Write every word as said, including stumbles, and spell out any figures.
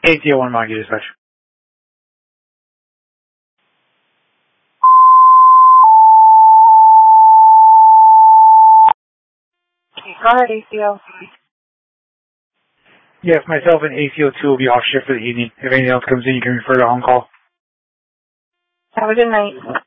A C O one Monkey Dispatch. Go ahead, A C O. Yes, myself and A C O two will be off shift for the evening. If anything else comes in, you can refer to on call. Have a good night.